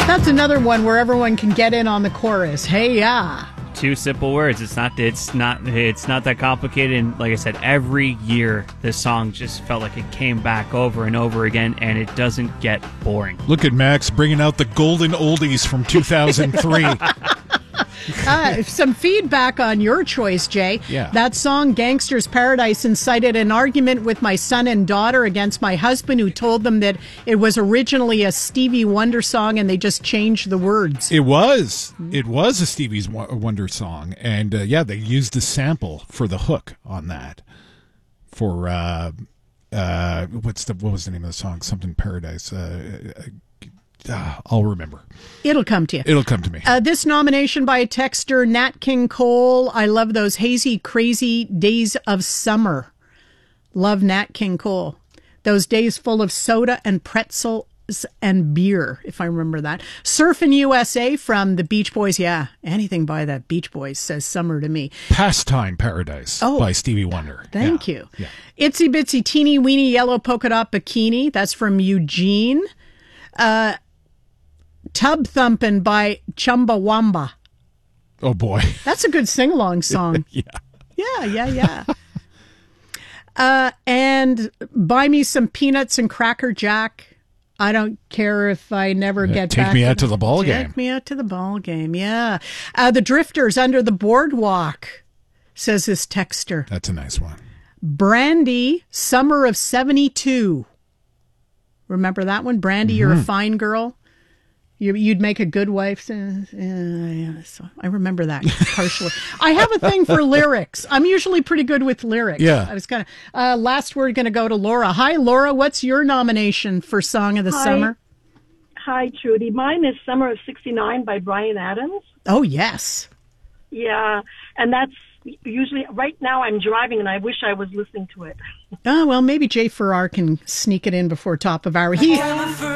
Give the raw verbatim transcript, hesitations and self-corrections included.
That's another one where everyone can get in on the chorus. Hey, yeah. Two simple words. It's not. It's not. It's not that complicated. And like I said, every year this song just felt like it came back over and over again, and it doesn't get boring. Look at Max bringing out the golden oldies from two thousand three. Uh, some feedback on your choice, Jay. Yeah. That song, Gangster's Paradise, incited an argument with my son and daughter against my husband, who told them that it was originally a Stevie Wonder song and they just changed the words. It was. It was a Stevie Wonder song. And, uh, yeah, they used a sample for the hook on that. For, uh, uh, what's the, what was the name of the song? Something Paradise. Uh, uh, I'll remember. It'll come to you. It'll come to me. Uh, this nomination by a texter, Nat King Cole. I love those hazy, crazy days of summer. Love Nat King Cole. Those days full of soda and pretzels and beer, if I remember that. Surfin' U S A from the Beach Boys. Yeah, anything by the Beach Boys says summer to me. Pastime Paradise oh, by Stevie Wonder. Thank yeah. you. Yeah. Itsy Bitsy Teeny Weeny Yellow Polka Dot Bikini. That's from Eugene. Uh, Tub Thumpin' by Chumbawamba. Oh, boy. That's a good sing-along song. yeah. Yeah, yeah, yeah. uh, and Buy Me Some Peanuts and Cracker Jack. I don't care if I never Yeah, get take back. me to out to the ball take game. Take me out to the ball game, yeah. Uh, the Drifters, Under the Boardwalk, says this texter. That's a nice one. Brandy, Summer of seventy-two. Remember that one? Brandy, mm-hmm. You're a fine girl. You, you'd make a good wife. Uh, yeah, so I remember that partially. I have a thing for lyrics. I'm usually pretty good with lyrics. Yeah. I was kind of, uh, last word going to go to Laura. Hi, Laura. What's your nomination for Song of the Hi. Summer? Hi, Trudy. Mine is Summer of sixty-nine by Bryan Adams. Oh, yes. Yeah, and that's usually, right now I'm driving and I wish I was listening to it. Oh, well, maybe Jay Farrar can sneak it in before top of hour. He